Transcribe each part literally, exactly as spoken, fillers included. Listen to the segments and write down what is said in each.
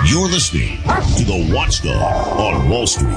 You're listening to the Watchdog on Wall Street.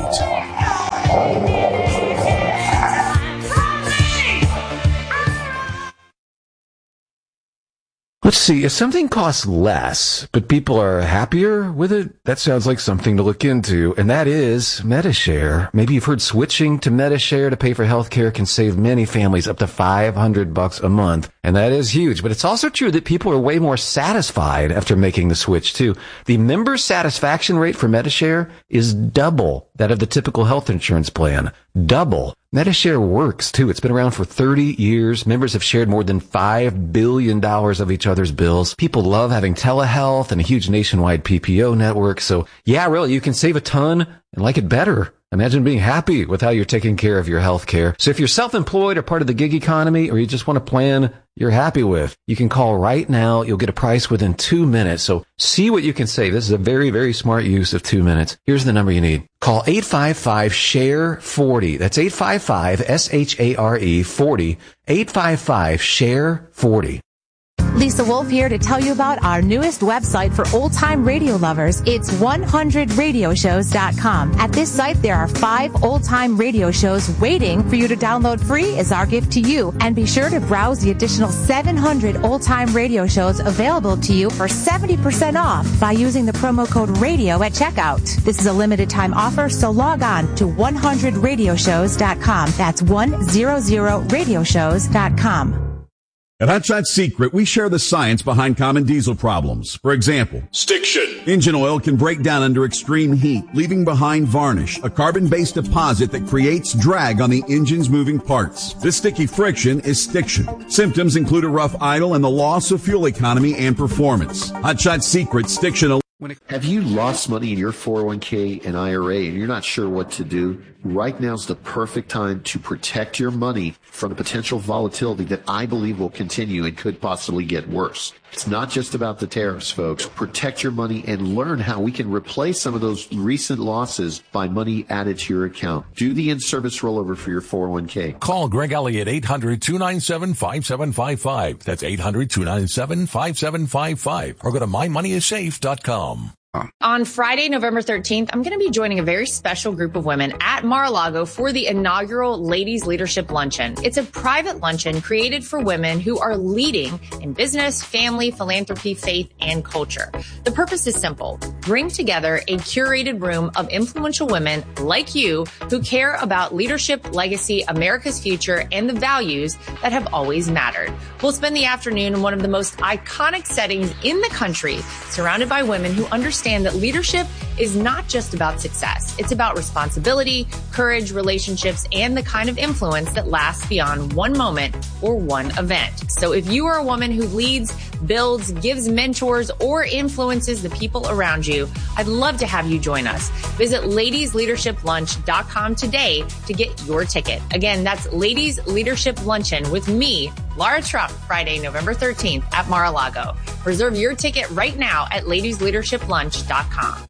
Let's see, if something costs less, but people are happier with it, that sounds like something to look into, and that is Medi-Share. Maybe you've heard switching to Medi-Share to pay for healthcare can save many families up to five hundred bucks a month, and that is huge. But it's also true that people are way more satisfied after making the switch, too. The member satisfaction rate for Medi-Share is double that of the typical health insurance plan. Double. Medi-Share works, too. It's been around for thirty years. Members have shared more than five billion dollars of each other's bills. People love having telehealth and a huge nationwide P P O network. So, yeah, really, you can save a ton and like it better. Imagine being happy with how you're taking care of your health care. So if you're self-employed or part of the gig economy, or you just want a plan you're happy with, you can call right now. You'll get a price within two minutes. So see what you can save. This is a very, very smart use of two minutes. Here's the number you need. Call eight five five, S H A R E, forty. That's eight five five, S H A R E, forty. eight five five, S H A R E, forty. Lisa Wolf here to tell you about our newest website for old-time radio lovers. It's one hundred radio shows dot com. At this site, there are five old-time radio shows waiting for you to download free as our gift to you. And be sure to browse the additional seven hundred old-time radio shows available to you for seventy percent off by using the promo code RADIO at checkout. This is a limited-time offer, so log on to one hundred radio shows dot com. That's one hundred radio shows dot com. At Hot Shot Secret, we share the science behind common diesel problems. For example, Stiction. Engine oil can break down under extreme heat, leaving behind varnish, a carbon-based deposit that creates drag on the engine's moving parts. This sticky friction is stiction. Symptoms include a rough idle and the loss of fuel economy and performance. Hot Shot Secret, stiction. Have you lost money in your four oh one k and I R A and you're not sure what to do? Right now's the perfect time to protect your money from the potential volatility that I believe will continue and could possibly get worse. It's not just about the tariffs, folks. Protect your money and learn how we can replace some of those recent losses by money added to your account. Do the in-service rollover for your four oh one k. Call Greg Elliott, eight hundred, two nine seven, five seven five five. That's eight hundred, two nine seven, five seven five five. Or go to my money is safe dot com. On Friday, November thirteenth, I'm going to be joining a very special group of women at Mar-a-Lago for the inaugural Ladies Leadership Luncheon. It's a private luncheon created for women who are leading in business, family, philanthropy, faith, and culture. The purpose is simple. Bring together a curated room of influential women like you who care about leadership, legacy, America's future, and the values that have always mattered. We'll spend the afternoon in one of the most iconic settings in the country, surrounded by women who understand that leadership is not just about success. It's about responsibility, courage, relationships, and the kind of influence that lasts beyond one moment or one event. So if you are a woman who leads, builds, gives mentors, or influences the people around you, I'd love to have you join us. Visit ladies leadership lunch dot com today to get your ticket. Again, that's Ladies Leadership Luncheon with me, Laura Trump, Friday, November thirteenth at Mar-a-Lago. Reserve your ticket right now at ladies leadership lunch dot com.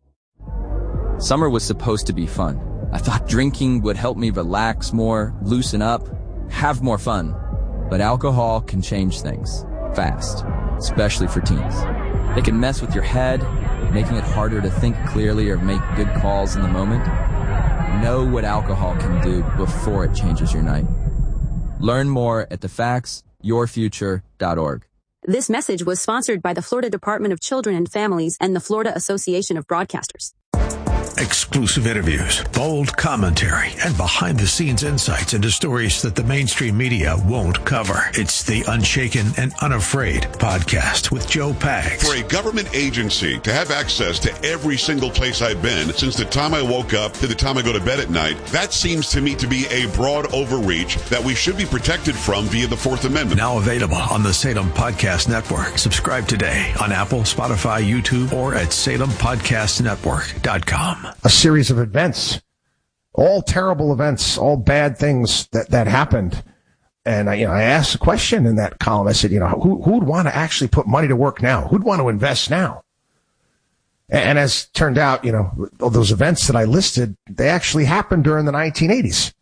Summer was supposed to be fun. I thought drinking would help me relax more, loosen up, have more fun. But alcohol can change things fast, especially for teens. They can mess with your head, making it harder to think clearly or make good calls in the moment. Know what alcohol can do before it changes your night. Learn more at the facts your future dot org. This message was sponsored by the Florida Department of Children and Families and the Florida Association of Broadcasters. Exclusive interviews, bold commentary, and behind-the-scenes insights into stories that the mainstream media won't cover. It's the Unshaken and Unafraid podcast with Joe Pags. For a government agency to have access to every single place I've been since the time I woke up to the time I go to bed at night, that seems to me to be a broad overreach that we should be protected from via the Fourth Amendment. Now available on the Salem Podcast Network. Subscribe today on Apple, Spotify, YouTube, or at salem podcast network dot com. A series of events, all terrible events, all bad things that, that happened. And I, you know, I asked a question in that column. I said, you know, who, who would want to actually put money to work now? Who'd want to invest now? And, and as it turned out, you know, all those events that I listed, they actually happened during the nineteen eighties.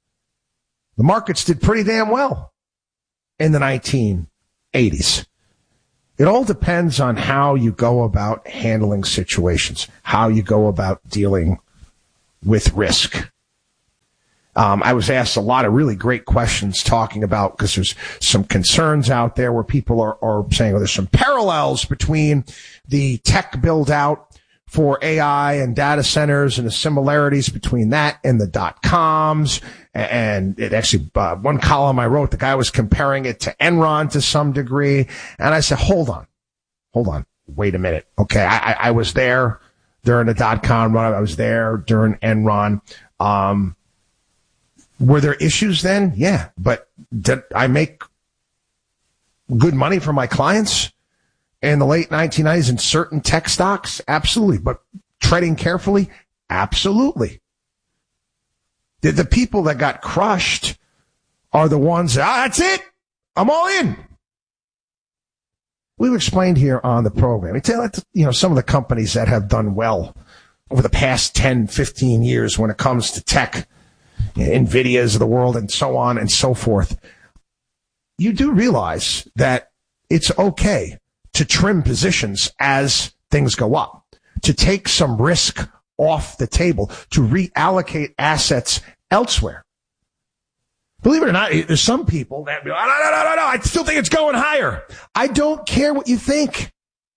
The markets did pretty damn well in the nineteen eighties. It all depends on how you go about handling situations, how you go about dealing with risk. Um, I was asked a lot of really great questions talking about, because there's some concerns out there where people are, are saying, well, there's some parallels between the tech build out for A I and data centers and the similarities between that and the dot-coms. And it actually, uh, one column I wrote, the guy was comparing it to Enron to some degree. And I said, hold on, hold on, wait a minute. Okay, I, I was there during the dot-com run. I was there during Enron. Um, were there issues then? Yeah, but did I make good money for my clients in the late nineteen nineties in certain tech stocks? Absolutely. But treading carefully? Absolutely. The, the people that got crushed are the ones that, ah, that's it. I'm all in. We've explained here on the program. I tell you know, some of the companies that have done well over the past ten, fifteen years when it comes to tech, NVIDIAs of the world and so on and so forth. You do realize that it's okay to trim positions as things go up, to take some risk off the table, to reallocate assets elsewhere. Believe it or not, there's some people that be like, no, no, no, no, no, I still think it's going higher. I don't care what you think.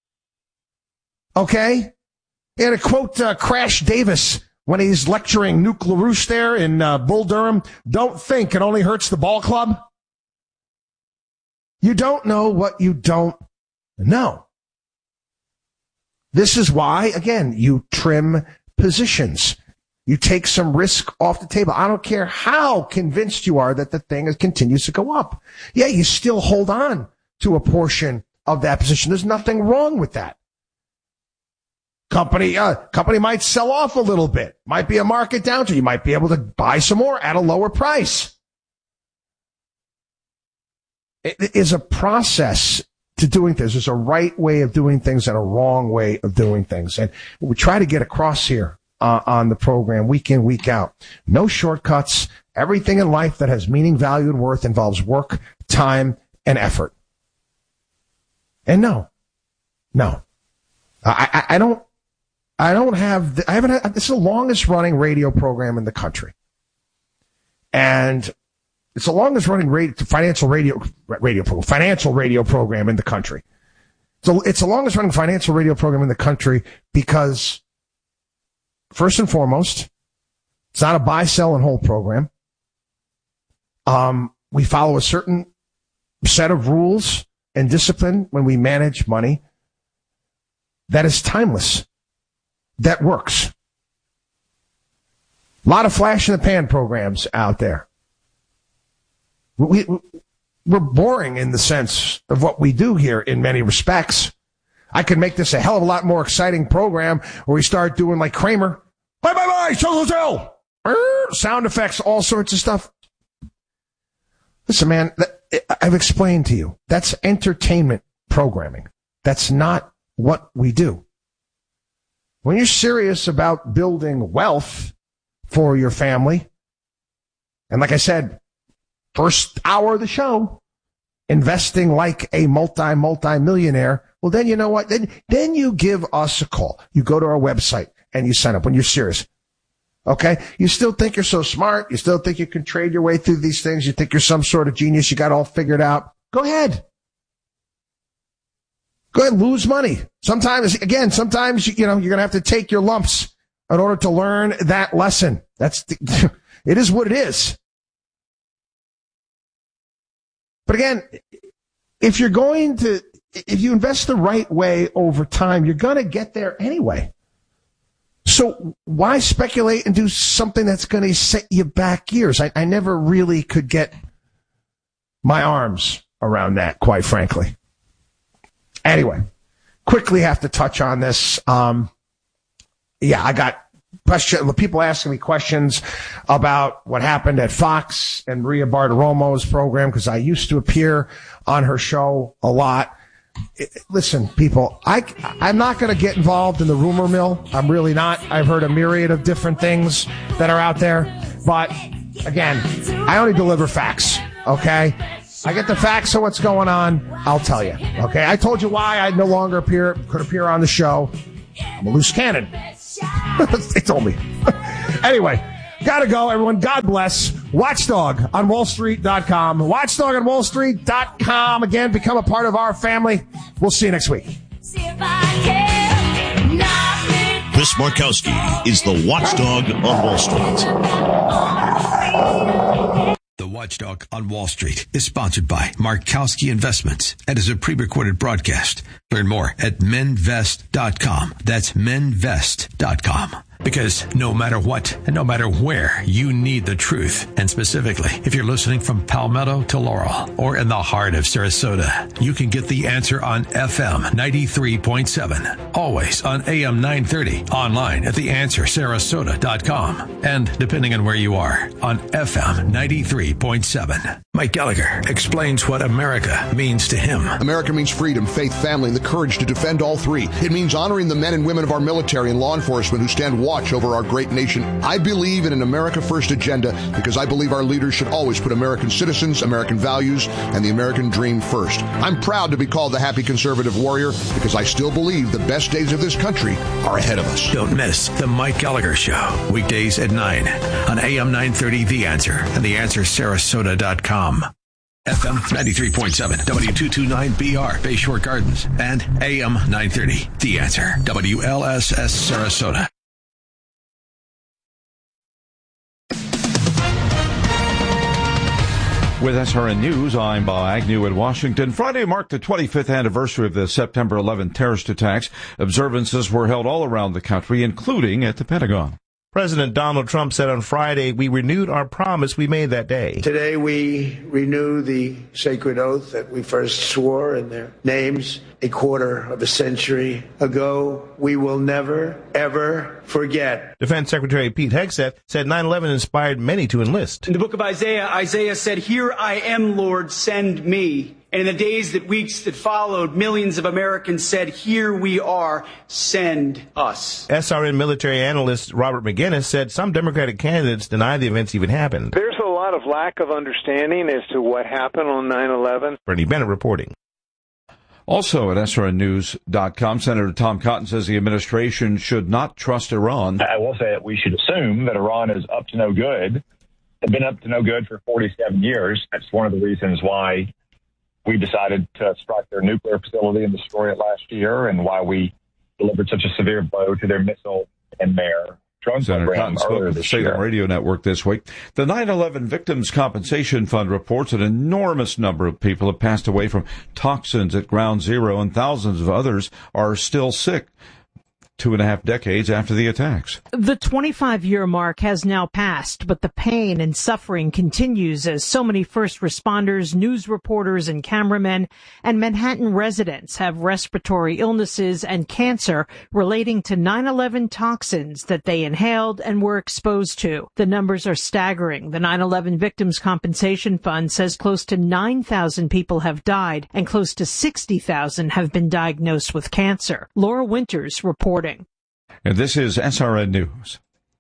Okay? And to quote uh, Crash Davis when he's lecturing Nuke LaRouche there in uh, Bull Durham, don't think it only hurts the ball club. You don't know what you don't know. This is why, again, you trim positions. You take some risk off the table. I don't care how convinced you are that the thing continues to go up. Yeah, you still hold on to a portion of that position. There's nothing wrong with that. Company, uh, company might sell off a little bit. Might be a market downturn. You might be able to buy some more at a lower price. It is a process to doing things. There's a right way of doing things and a wrong way of doing things. And we try to get across here uh, on the program week in, week out. No shortcuts. Everything in life that has meaning, value, and worth involves work, time, and effort. And no, no, I, I, I don't, I don't have, the, I haven't had, this is the longest running radio program in the country. And it's the longest running radio, financial radio, radio program, financial radio program in the country. So it's the longest running financial radio program in the country because, first and foremost, it's not a buy, sell, and hold program. Um, we follow a certain set of rules and discipline when we manage money that is timeless, that works. A lot of flash in the pan programs out there. We, we're boring in the sense of what we do here in many respects. I could make this a hell of a lot more exciting program where we start doing like Kramer. Bye, bye, bye, so, so, so. Sound effects, all sorts of stuff. Listen, man, I've explained to you. That's entertainment programming. That's not what we do. When you're serious about building wealth for your family, and like I said, first hour of the show, investing like a multi, multi-millionaire, well, then you know what? Then, then you give us a call. You go to our website and you sign up when you're serious. Okay? You still think you're so smart. You still think you can trade your way through these things. You think you're some sort of genius. You got it all figured out. Go ahead. Go ahead and lose money. Sometimes, again, sometimes, you know, you're going to have to take your lumps in order to learn that lesson. That's the, it is what it is. But again, if you're going to, if you invest the right way over time, you're going to get there anyway. So why speculate and do something that's going to set you back years? I, I never really could get my arms around that, quite frankly. Anyway, quickly have to touch on this. Um, yeah, I got question, people asking me questions about what happened at Fox and Maria Bartiromo's program, because I used to appear on her show a lot. Listen, people, I, I'm not going to get involved in the rumor mill. I'm really not. I've heard a myriad of different things that are out there. But, again, I only deliver facts, okay? I get the facts of what's going on, I'll tell you. Okay, I told you why I no longer appear could appear on the show. I'm a loose cannon. They told me. Anyway, gotta go, everyone. God bless. Watchdog on wall street dot com. Watchdog on wall street dot com. Again, become a part of our family. We'll see you next week. Chris Markowski is the Watchdog on Wall Street. The Watchdog on Wall Street is sponsored by Markowski Investments and is a pre-recorded broadcast. Learn more at men vest dot com. That's men vest dot com. Because no matter what and no matter where, you need the truth. And specifically, if you're listening from Palmetto to Laurel or in the heart of Sarasota, you can get the answer on F M ninety-three point seven. Always on A M nine thirty. Online at the answer sarasota dot com. And depending on where you are, on F M ninety-three point seven. Mike Gallagher explains what America means to him. America means freedom, faith, family, and the courage to defend all three. It means honoring the men and women of our military and law enforcement who stand watch over our great nation. I believe in an America First agenda because I believe our leaders should always put American citizens, American values, and the American dream first. I'm proud to be called the happy conservative warrior because I still believe the best days of this country are ahead of us. Don't miss the Mike Gallagher Show, weekdays at nine on A M nine thirty The Answer and the answer sarasota dot com. F M ninety-three point seven, W two twenty-nine B R, Bayshore Gardens, and A M nine thirty, The Answer, W L S S Sarasota. With S R N News, I'm Bob Agnew in Washington. Friday marked the twenty-fifth anniversary of the September eleventh terrorist attacks. Observances were held all around the country, including at the Pentagon. President Donald Trump said on Friday, we renewed our promise we made that day. Today we renew the sacred oath that we first swore in their names a quarter of a century ago. We will never, ever forget. Defense Secretary Pete Hegseth said nine eleven inspired many to enlist. In the book of Isaiah, Isaiah said, "Here I am, Lord, send me." And in the days that weeks that followed, millions of Americans said, "Here we are, send us." S R N military analyst Robert McGinnis said some Democratic candidates deny the events even happened. There's a lot of lack of understanding as to what happened on nine eleven. Bernie Bennett reporting. Also at S R N news dot com, Senator Tom Cotton says the administration should not trust Iran. I will say that we should assume that Iran is up to no good. They've been up to no good for forty-seven years. That's one of the reasons why we decided to strike their nuclear facility and destroy it last year, and why we delivered such a severe blow to their missile and their drone Senator program Cotton spoke earlier with the this Salem year. Radio Network this week. The nine eleven Victims Compensation Fund reports an enormous number of people have passed away from toxins at Ground Zero, and thousands of others are still sick two and a half decades after the attacks. The twenty-five-year mark has now passed, but the pain and suffering continues as so many first responders, news reporters, and cameramen and Manhattan residents have respiratory illnesses and cancer relating to nine eleven toxins that they inhaled and were exposed to. The numbers are staggering. The nine eleven Victims Compensation Fund says close to nine thousand people have died and close to sixty thousand have been diagnosed with cancer. Laura Winters reporting. And this is S R N News.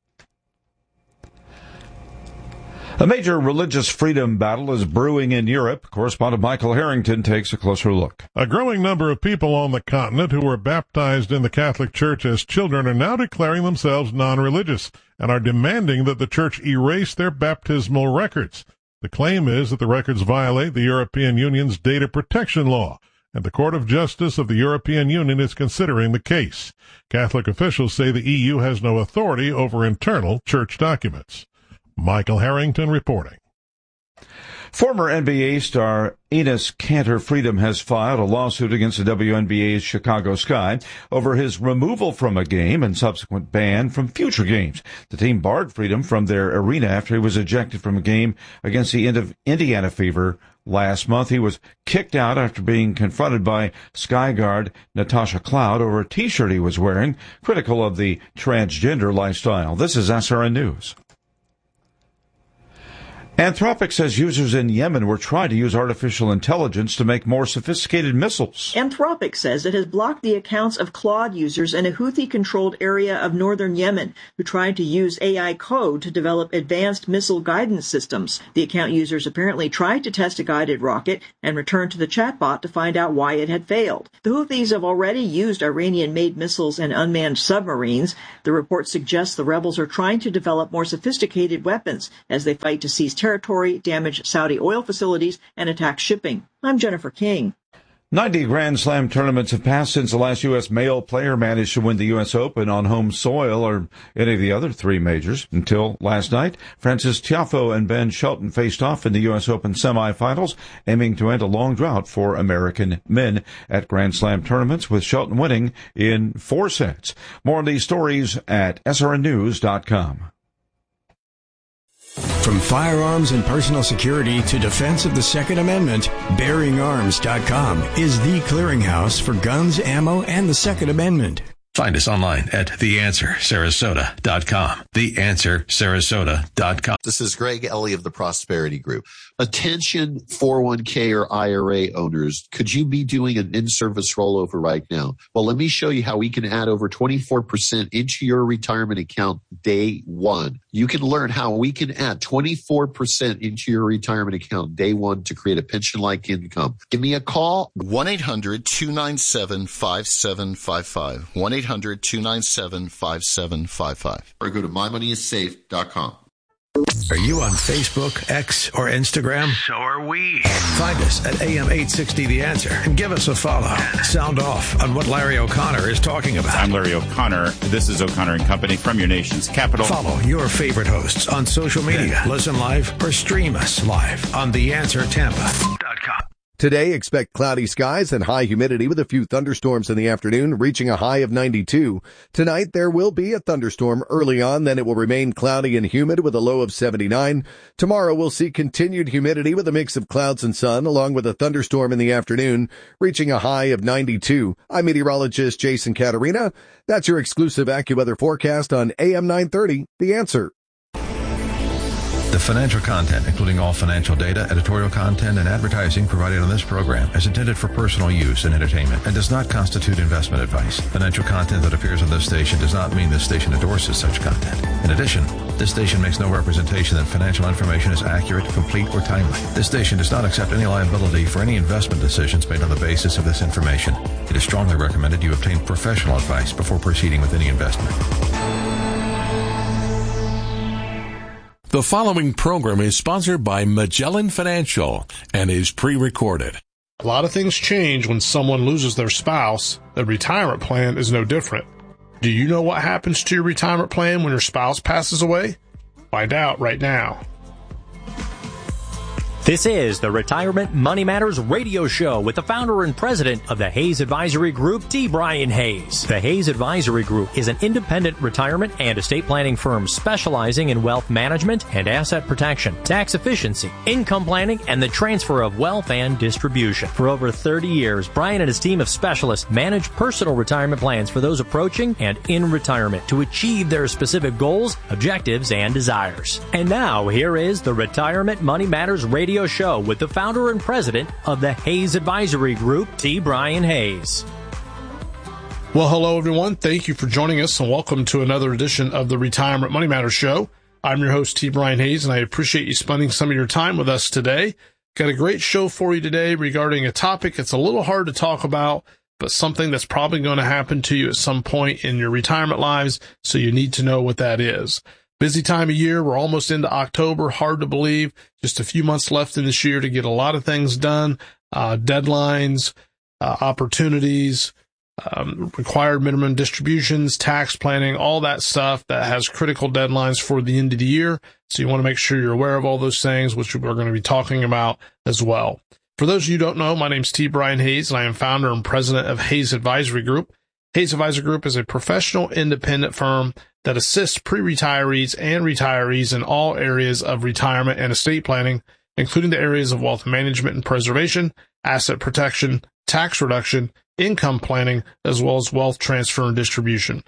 A major religious freedom battle is brewing in Europe. Correspondent Michael Harrington takes a closer look. A growing number of people on the continent who were baptized in the Catholic Church as children are now declaring themselves non-religious and are demanding that the Church erase their baptismal records. The claim is that the records violate the European Union's data protection law, and the Court of Justice of the European Union is considering the case. Catholic officials say the E U has no authority over internal church documents. Michael Harrington reporting. Former N B A star Enes Kanter Freedom has filed a lawsuit against the W N B A's Chicago Sky over his removal from a game and subsequent ban from future games. The team barred Freedom from their arena after he was ejected from a game against the Indiana Fever last month. He was kicked out after being confronted by Sky guard Natasha Cloud over a T-shirt he was wearing, critical of the transgender lifestyle. This is S R N News. Anthropic says users in Yemen were trying to use artificial intelligence to make more sophisticated missiles. Anthropic says it has blocked the accounts of Claude users in a Houthi-controlled area of northern Yemen who tried to use A I code to develop advanced missile guidance systems. The account users apparently tried to test a guided rocket and returned to the chatbot to find out why it had failed. The Houthis have already used Iranian-made missiles and unmanned submarines. The report suggests the rebels are trying to develop more sophisticated weapons as they fight to seize territory, damage Saudi oil facilities, and attack shipping. I'm Jennifer King. ninety Grand Slam tournaments have passed since the last U S male player managed to win the U S Open on home soil or any of the other three majors. Until last night, Francis Tiafoe and Ben Shelton faced off in the U S Open semifinals, aiming to end a long drought for American men at Grand Slam tournaments, with Shelton winning in four sets. More on these stories at S R N news dot com. From firearms and personal security to defense of the Second Amendment, Bearing Arms dot com is the clearinghouse for guns, ammo, and the Second Amendment. Find us online at the answer sarasota dot com. the answer sarasota dot com. This is Greg Ellie of the Prosperity Group. Attention four oh one k or I R A owners, could you be doing an in-service rollover right now? Well, let me show you how we can add over twenty-four percent into your retirement account day one. You can learn how we can add twenty-four percent into your retirement account day one to create a pension-like income. Give me a call. one eight hundred two nine seven five seven five five. one eight hundred two nine seven five seven five five. Or go to my money is safe dot com. Are you on Facebook, X, or Instagram? So are we. Find us at A M eight sixty The Answer and give us a follow. Sound off on what Larry O'Connor is talking about. I'm Larry O'Connor. This is O'Connor and Company from your nation's capital. Follow your favorite hosts on social media. Listen live or stream us live on the answer tampa dot com. Today, expect cloudy skies and high humidity with a few thunderstorms in the afternoon, reaching a high of ninety-two. Tonight, there will be a thunderstorm early on, then it will remain cloudy and humid with a low of seventy-nine. Tomorrow, we'll see continued humidity with a mix of clouds and sun, along with a thunderstorm in the afternoon, reaching a high of ninety-two. I'm meteorologist Jason Caterina. That's your exclusive AccuWeather forecast on A M nine thirty, The Answer. The financial content, including all financial data, editorial content, and advertising provided on this program is intended for personal use and entertainment and does not constitute investment advice. Financial content that appears on this station does not mean this station endorses such content. In addition, this station makes no representation that financial information is accurate, complete, or timely. This station does not accept any liability for any investment decisions made on the basis of this information. It is strongly recommended you obtain professional advice before proceeding with any investment. The following program is sponsored by Magellan Financial and is pre-recorded. A lot of things change when someone loses their spouse. The retirement plan is no different. Do you know what happens to your retirement plan when your spouse passes away? Find out right now. This is the Retirement Money Matters radio show with the founder and president of the Hayes Advisory Group, T. Brian Hayes. The Hayes Advisory Group is an independent retirement and estate planning firm specializing in wealth management and asset protection, tax efficiency, income planning, and the transfer of wealth and distribution. For over thirty years, Brian and his team of specialists manage personal retirement plans for those approaching and in retirement to achieve their specific goals, objectives, and desires. And now, here is the Retirement Money Matters radio show with the founder and president of the Hayes Advisory Group, T. Brian Hayes. Well, hello, everyone. Thank you for joining us, and welcome to another edition of the Retirement Money Matters show. I'm your host, T. Brian Hayes, and I appreciate you spending some of your time with us today. Got a great show for you today regarding a topic that's a little hard to talk about, but something that's probably going to happen to you at some point in your retirement lives, so you need to know what that is. Busy time of year. We're almost into October. Hard to believe. Just a few months left in this year to get a lot of things done. Uh, deadlines, uh, opportunities, um, required minimum distributions, tax planning, all that stuff that has critical deadlines for the end of the year. So you want to make sure you're aware of all those things, which we're going to be talking about as well. For those of you who don't know, my name's T. Brian Hayes, and I am founder and president of Hayes Advisory Group. Hayes Advisory Group is a professional independent firm that assists pre-retirees and retirees in all areas of retirement and estate planning, including the areas of wealth management and preservation, asset protection, tax reduction, income planning, as well as wealth transfer and distribution.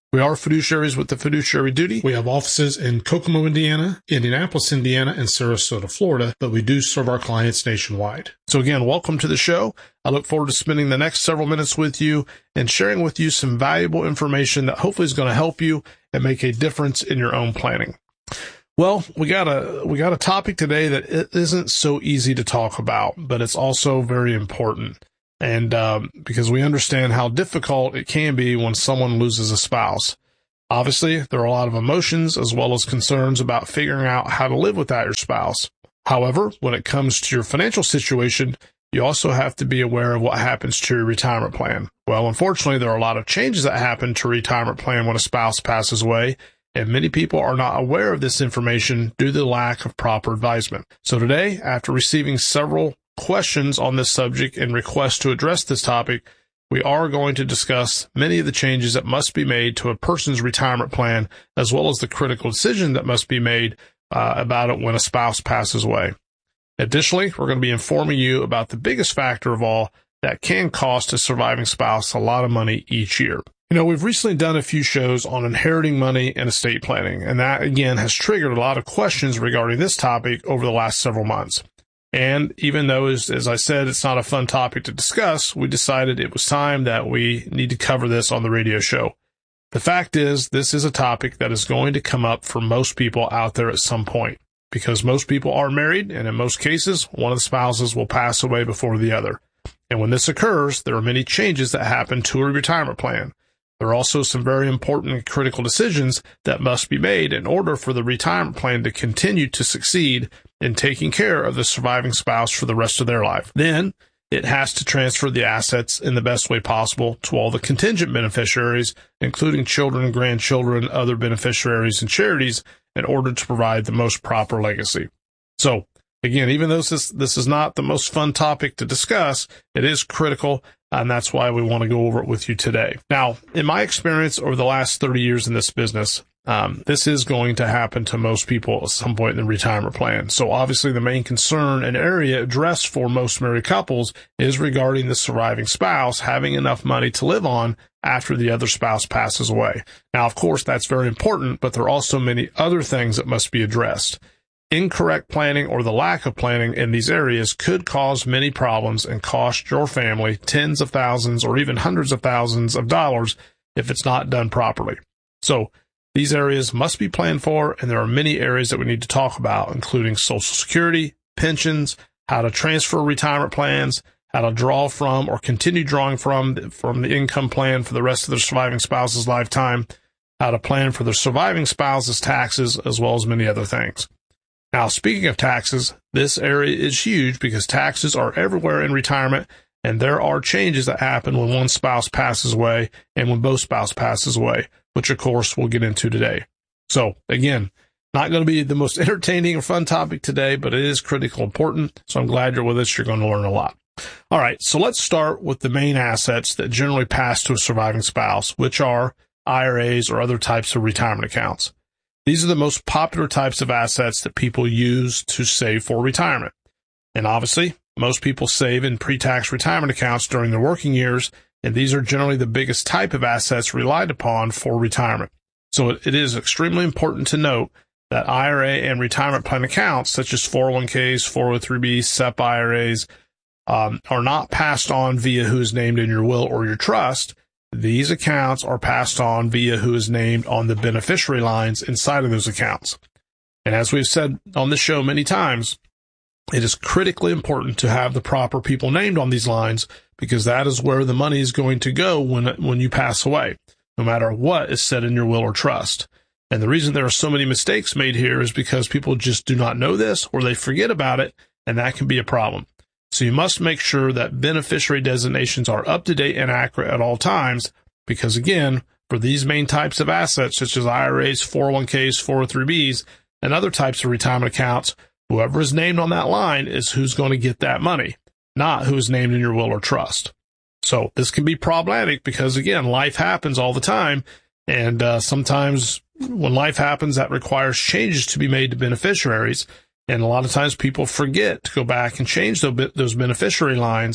We are fiduciaries with the fiduciary duty. We have offices in Kokomo, Indiana, Indianapolis, Indiana, and Sarasota, Florida, but we do serve our clients nationwide. So again, welcome to the show. I look forward to spending the next several minutes with you and sharing with you some valuable information that hopefully is going to help you and make a difference in your own planning. Well, we got a, we got a topic today that it isn't so easy to talk about, but it's also very important. And um, because we understand how difficult it can be when someone loses a spouse. Obviously, there are a lot of emotions as well as concerns about figuring out how to live without your spouse. However, when it comes to your financial situation, you also have to be aware of what happens to your retirement plan. Well, unfortunately, there are a lot of changes that happen to a retirement plan when a spouse passes away, and many people are not aware of this information due to the lack of proper advisement. So today, after receiving several questions on this subject and requests to address this topic, we are going to discuss many of the changes that must be made to a person's retirement plan, as well as the critical decision that must be made uh, about it when a spouse passes away. Additionally, we're going to be informing you about the biggest factor of all that can cost a surviving spouse a lot of money each year. You know, we've recently done a few shows on inheriting money and estate planning, and that, again, has triggered a lot of questions regarding this topic over the last several months. And even though, as, as I said, it's not a fun topic to discuss, we decided it was time that we need to cover this on the radio show. The fact is, this is a topic that is going to come up for most people out there at some point, because most people are married, and in most cases, one of the spouses will pass away before the other. And when this occurs, there are many changes that happen to a retirement plan. There are also some very important and critical decisions that must be made in order for the retirement plan to continue to succeed in taking care of the surviving spouse for the rest of their life. Then, it has to transfer the assets in the best way possible to all the contingent beneficiaries, including children, grandchildren, other beneficiaries, and charities, in order to provide the most proper legacy. So, again, even though this, this is not the most fun topic to discuss, it is critical, and that's why we want to go over it with you today. Now, in my experience over the last thirty years in this business, um, this is going to happen to most people at some point in the retirement plan. So obviously the main concern and area addressed for most married couples is regarding the surviving spouse having enough money to live on after the other spouse passes away. Now, of course, that's very important, but there are also many other things that must be addressed. Incorrect planning or the lack of planning in these areas could cause many problems and cost your family tens of thousands or even hundreds of thousands of dollars if it's not done properly. So these areas must be planned for, and there are many areas that we need to talk about, including Social Security, pensions, how to transfer retirement plans, how to draw from or continue drawing from, from the income plan for the rest of the surviving spouse's lifetime, how to plan for the surviving spouse's taxes, as well as many other things. Now, speaking of taxes, this area is huge because taxes are everywhere in retirement, and there are changes that happen when one spouse passes away and when both spouses passes away, which, of course, we'll get into today. So, again, not going to be the most entertaining or fun topic today, but it is critical important, so I'm glad you're with us. You're going to learn a lot. All right, so let's start with the main assets that generally pass to a surviving spouse, which are I R As or other types of retirement accounts. These are the most popular types of assets that people use to save for retirement. And obviously, most people save in pre-tax retirement accounts during their working years, and these are generally the biggest type of assets relied upon for retirement. So it is extremely important to note that I R A and retirement plan accounts, such as four oh one k's, four oh three b's, S E P I R As, um, are not passed on via who is named in your will or your trust. These accounts are passed on via who is named on the beneficiary lines inside of those accounts. And as we've said on this show many times, it is critically important to have the proper people named on these lines, because that is where the money is going to go when, when you pass away, no matter what is said in your will or trust. And the reason there are so many mistakes made here is because people just do not know this, or they forget about it, and that can be a problem. So you must make sure that beneficiary designations are up to date and accurate at all times, because again, for these main types of assets, such as I R As, four oh one k's, four oh three b's, and other types of retirement accounts, whoever is named on that line is who's going to get that money, not who is named in your will or trust. So this can be problematic because, again, life happens all the time, and uh, sometimes when life happens, that requires changes to be made to beneficiaries. And a lot of times people forget to go back and change those beneficiary lines,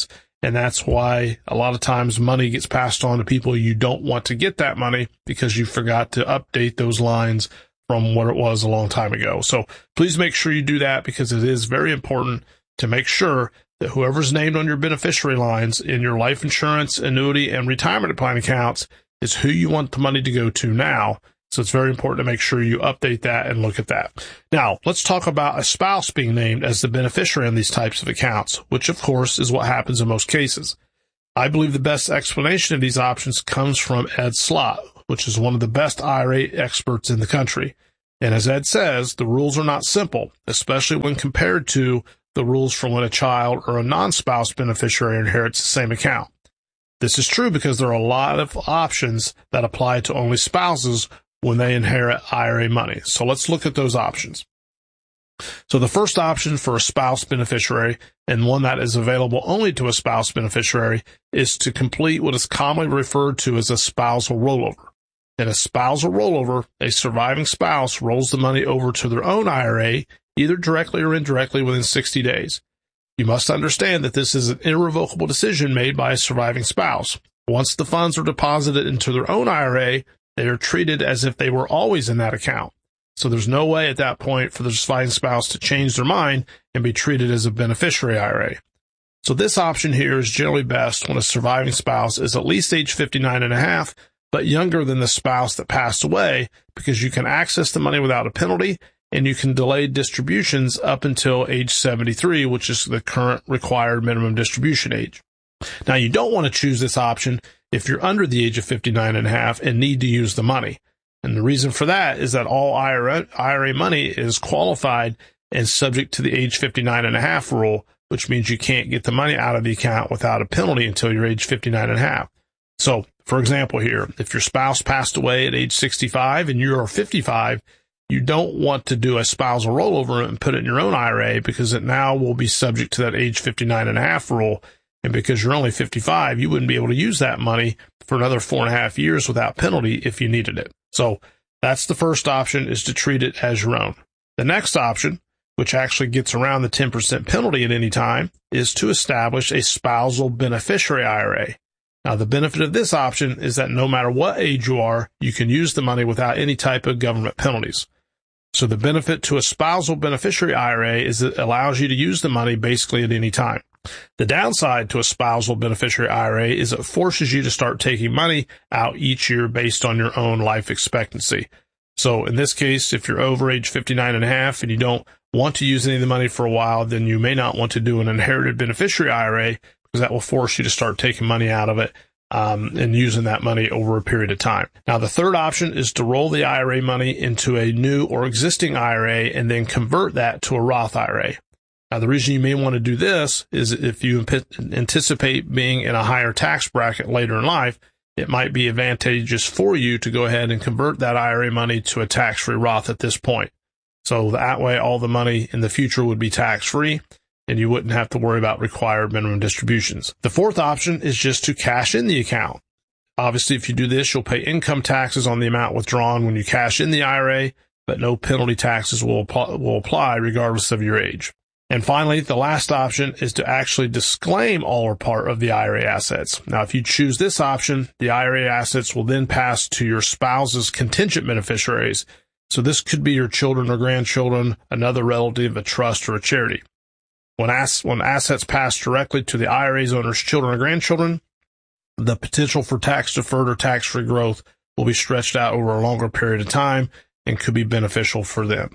And that's why a lot of times money gets passed on to people you don't want to get that money because you forgot to update those lines from what it was a long time ago. So please make sure you do that because it is very important to make sure that whoever's named on your beneficiary lines in your life insurance, annuity, and retirement plan accounts is who you want the money to go to now. So it's very important to make sure you update that and look at that. Now, let's talk about a spouse being named as the beneficiary in these types of accounts, which of course is what happens in most cases. I believe the best explanation of these options comes from Ed Slott, which is one of the best I R A experts in the country. And as Ed says, the rules are not simple, especially when compared to the rules for when a child or a non-spouse beneficiary inherits the same account. This is true because there are a lot of options that apply to only spouses when they inherit I R A money. So let's look at those options. So the first option for a spouse beneficiary, and one that is available only to a spouse beneficiary, is to complete what is commonly referred to as a spousal rollover. In a spousal rollover, a surviving spouse rolls the money over to their own I R A, either directly or indirectly within sixty days. You must understand that this is an irrevocable decision made by a surviving spouse. Once the funds are deposited into their own I R A, they are treated as if they were always in that account. So there's no way at that point for the surviving spouse to change their mind and be treated as a beneficiary I R A. So this option here is generally best when a surviving spouse is at least age fifty-nine and a half, but younger than the spouse that passed away, because you can access the money without a penalty and you can delay distributions up until age seventy-three, which is the current required minimum distribution age. Now, you don't want to choose this option if you're under the age of fifty-nine and a half and need to use the money. And the reason for that is that all I R A money is qualified and subject to the age fifty-nine and a half rule, which means you can't get the money out of the account without a penalty until you're age fifty-nine and a half. So, for example here, if your spouse passed away at age sixty-five and you are fifty-five, you don't want to do a spousal rollover and put it in your own I R A because it now will be subject to that age fifty-nine and a half rule. And because you're only fifty-five, you wouldn't be able to use that money for another four and a half years without penalty if you needed it. So that's the first option, is to treat it as your own. The next option, which actually gets around the ten percent penalty at any time, is to establish a spousal beneficiary I R A. Now, the benefit of this option is that no matter what age you are, you can use the money without any type of government penalties. So the benefit to a spousal beneficiary I R A is it allows you to use the money basically at any time. The downside to a spousal beneficiary I R A is it forces you to start taking money out each year based on your own life expectancy. So in this case, if you're over age fifty-nine and a half and you don't want to use any of the money for a while, then you may not want to do an inherited beneficiary I R A because that will force you to start taking money out of it um, and using that money over a period of time. Now, the third option is to roll the I R A money into a new or existing I R A and then convert that to a Roth I R A. Now, the reason you may want to do this is if you anticipate being in a higher tax bracket later in life, it might be advantageous for you to go ahead and convert that I R A money to a tax-free Roth at this point. So that way, all the money in the future would be tax-free, and you wouldn't have to worry about required minimum distributions. The fourth option is just to cash in the account. Obviously, if you do this, you'll pay income taxes on the amount withdrawn when you cash in the I R A, but no penalty taxes will will apply regardless of your age. And finally, the last option is to actually disclaim all or part of the I R A assets. Now, if you choose this option, the I R A assets will then pass to your spouse's contingent beneficiaries. So this could be your children or grandchildren, another relative, a trust, or a charity. When, ass- when assets pass directly to the I R A's owner's children or grandchildren, the potential for tax-deferred or tax-free growth will be stretched out over a longer period of time and could be beneficial for them.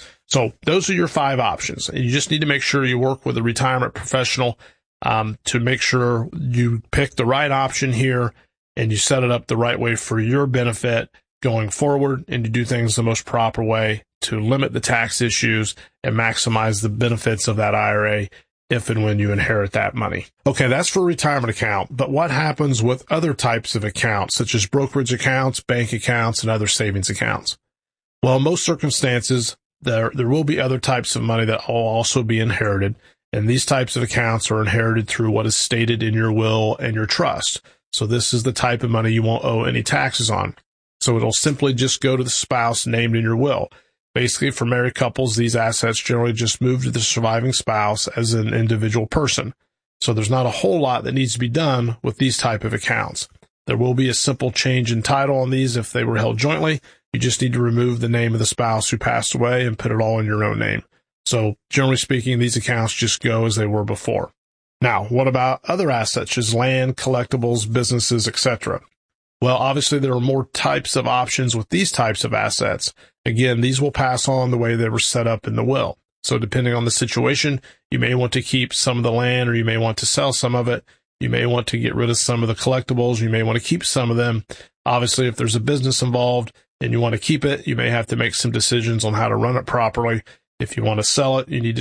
So those are your five options. And you just need to make sure you work with a retirement professional um, to make sure you pick the right option here and you set it up the right way for your benefit going forward, and you do things the most proper way to limit the tax issues and maximize the benefits of that I R A if and when you inherit that money. Okay, that's for a retirement account, but what happens with other types of accounts, such as brokerage accounts, bank accounts, and other savings accounts? Well, in most circumstances, There, there will be other types of money that will also be inherited, and these types of accounts are inherited through what is stated in your will and your trust. So this is the type of money you won't owe any taxes on. So it'll simply just go to the spouse named in your will. Basically, for married couples, these assets generally just move to the surviving spouse as an individual person. So there's not a whole lot that needs to be done with these type of accounts. There will be a simple change in title on these if they were held jointly. You just need to remove the name of the spouse who passed away and put it all in your own name. So generally speaking, these accounts just go as they were before. Now, what about other assets, such as land, collectibles, businesses, et cetera? Well, obviously, there are more types of options with these types of assets. Again, these will pass on the way they were set up in the will. So depending on the situation, you may want to keep some of the land, or you may want to sell some of it. You may want to get rid of some of the collectibles. You may want to keep some of them. Obviously, if there's a business involved and you want to keep it, you may have to make some decisions on how to run it properly. If you want to sell it, you need to